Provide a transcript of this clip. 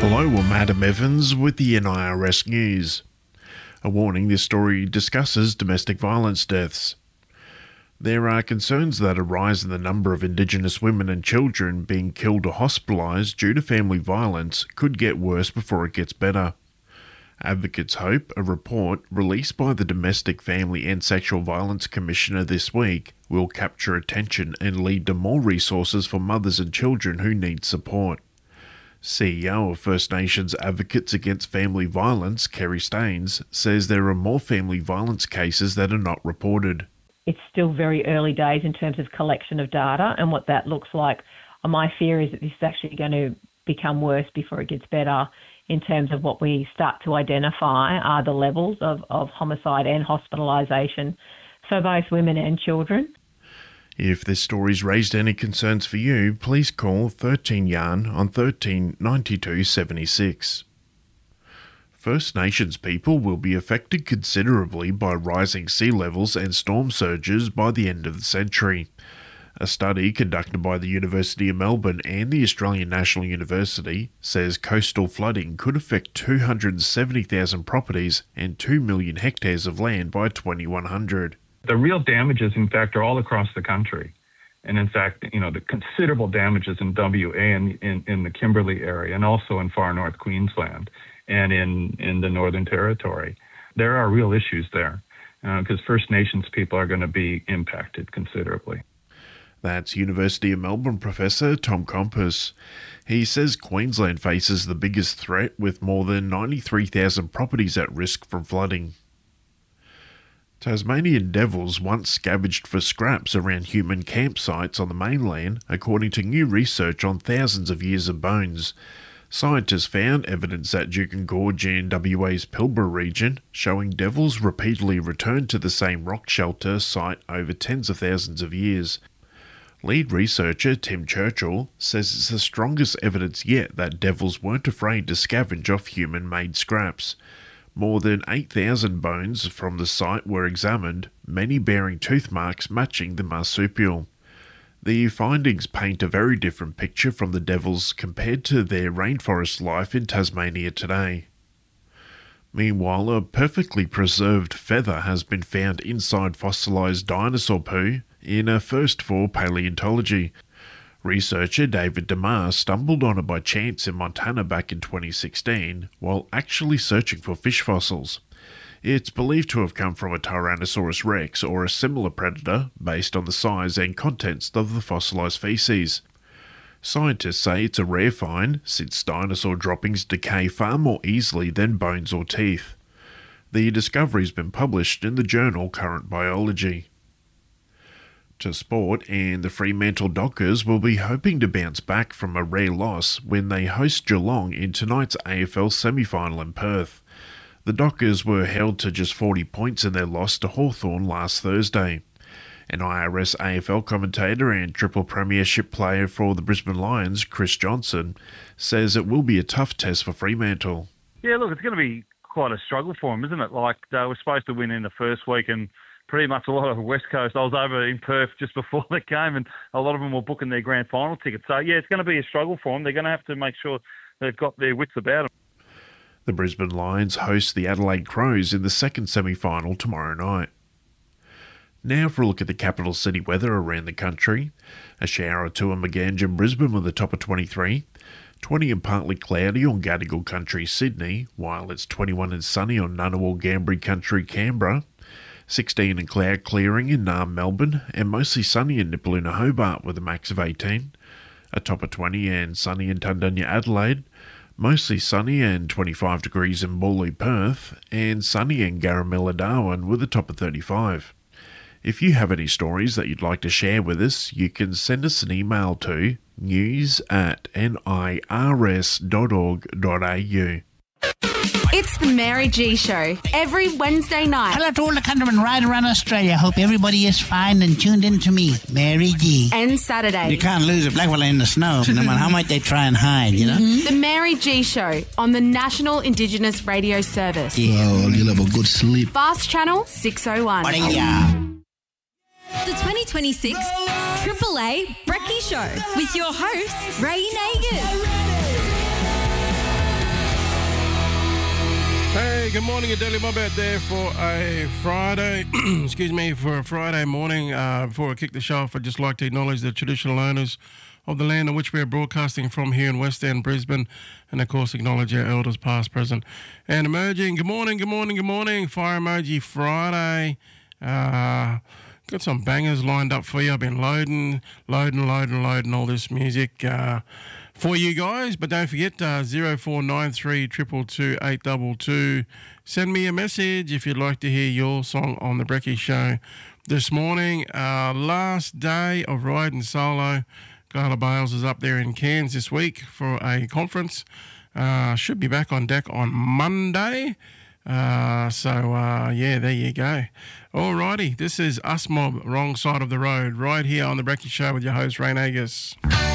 Hello, I'm Adam Evans with the NIRS News. A warning, this story discusses domestic violence deaths. There are concerns that a rise in the number of Indigenous women and children being killed or hospitalised due to family violence could get worse before it gets better. Advocates hope a report released by the Domestic, Family and Sexual Violence Commissioner this week will capture attention and lead to more resources for mothers and children who need support. CEO of First Nations Advocates Against Family Violence, Kerry Staines, says there are more family violence cases that are not reported. It's still very early days in terms of collection of data and what that looks like. My fear is that this is actually going to become worse before it gets better in terms of what we start to identify are the levels of homicide and hospitalisation for both women and children. If this story's raised any concerns for you, please call 13 Yarn on 13 92 76. First Nations people will be affected considerably by rising sea levels and storm surges by the end of the century. A study conducted by the University of Melbourne and the Australian National University says coastal flooding could affect 270,000 properties and 2 million hectares of land by 2100. The real damages, in fact, are all across the country. And in fact, the considerable damages in WA and in the Kimberley area and also in far north Queensland and in the Northern Territory. There are real issues there because First Nations people are going to be impacted considerably. That's University of Melbourne professor Tom Compass. He says Queensland faces the biggest threat with more than 93,000 properties at risk from flooding. Tasmanian devils once scavenged for scraps around human campsites on the mainland, according to new research on thousands of years of bones. Scientists found evidence at Juukan Gorge in WA's Pilbara region, showing devils repeatedly returned to the same rock shelter site over tens of thousands of years. Lead researcher Tim Churchill says it's the strongest evidence yet that devils weren't afraid to scavenge off human-made scraps. More than 8,000 bones from the site were examined, many bearing tooth marks matching the marsupial. The findings paint a very different picture from the devils compared to their rainforest life in Tasmania today. Meanwhile, a perfectly preserved feather has been found inside fossilised dinosaur poo in a first for paleontology. Researcher David DeMar stumbled on it by chance in Montana back in 2016 while actually searching for fish fossils. It's believed to have come from a Tyrannosaurus rex or a similar predator based on the size and contents of the fossilised feces. Scientists say it's a rare find since dinosaur droppings decay far more easily than bones or teeth. The discovery's been published in the journal Current Biology. To sport, and the Fremantle Dockers will be hoping to bounce back from a rare loss when they host Geelong in tonight's AFL semi-final in Perth. The Dockers were held to just 40 points in their loss to Hawthorn last Thursday. An IRS AFL commentator and triple premiership player for the Brisbane Lions, Chris Johnson, says it will be a tough test for Fremantle. Yeah, look, it's going to be quite a struggle for them, isn't it? Like, they were supposed to win in the first week and pretty much a lot of the West Coast. I was over in Perth just before the game and a lot of them were booking their grand final tickets. So, yeah, it's going to be a struggle for them. They're going to have to make sure they've got their wits about them. The Brisbane Lions host the Adelaide Crows in the second semi-final tomorrow night. Now for a look at the capital city weather around the country. A shower or two in Maganja and Brisbane with a top of 23. 20 and partly cloudy on Gadigal Country, Sydney, while it's 21 and sunny on Ngunnawal, Gambri Country, Canberra. 16 and cloud clearing in Naarm, Melbourne, and mostly sunny in Nipaluna, Hobart with a max of 18. A top of 20 and sunny in Tundunya, Adelaide. Mostly sunny and 25 degrees in Morley, Perth, and sunny in Garamilla, Darwin with a top of 35. If you have any stories that you'd like to share with us, you can send us an email to news@nirs.org.au. It's the Mary G Show, every Wednesday night. Hello to all the countrymen right around Australia. Hope everybody is fine and tuned in to me, Mary G. And Saturday. You can't lose a black fella in the snow, no matter how much they try and hide, you know? The Mary G Show on the National Indigenous Radio Service. Yeah. Oh, you'll have a good sleep. Fast Channel 601. What are ya? The 2026 Triple A Brekkie Show with your host, Ray Nagin. Good morning, Adele Mob out there for a Friday, for a Friday morning. Before I kick the show off, I'd just like to acknowledge the traditional owners of the land on which we are broadcasting from here in West End, Brisbane, and of course acknowledge our elders past, present and emerging. Good morning, good morning, good morning. Fire Emoji Friday. Got some bangers lined up for you. I've been loading all this music for you guys, but don't forget 0493 222 822. Send me a message if you'd like to hear your song on the Brekkie Show this morning. Last day of riding solo. Gala Bales is up there in Cairns this week for a conference. Should be back on deck on Monday. Yeah, there you go. Alrighty, this is Us Mob, Wrong Side of the Road, right here on the Brekkie Show with your host, Rain Agus.